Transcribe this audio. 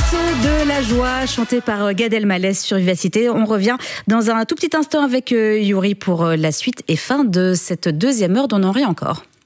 De la joie, chantée par Gad Elmaleh sur Vivacité. On revient dans un tout petit instant avec Yuri pour la suite et fin de cette deuxième heure d'On en rit encore.